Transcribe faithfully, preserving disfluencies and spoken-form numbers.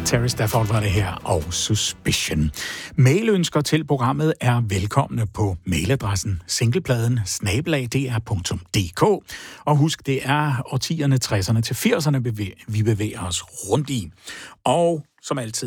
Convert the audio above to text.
Terry Stafford var det her, og Suspicion. Mailønsker til programmet er velkomne på mailadressen singlepladen snabel-a d r punktum d k. Og husk, det er årtierne tresserne til firserne, vi bevæger os rundt i. Og som altid